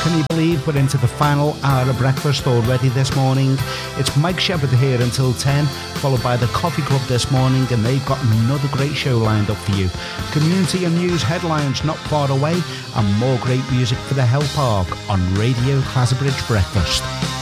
Can you believe we're into the final hour of breakfast already this morning? It's Mike Shepherd here until 10, followed by the Coffee Club this morning, and they've got another great show lined up for you. Community and news headlines not far away, and more great music for the Hell Park on Radio Clatterbridge Breakfast.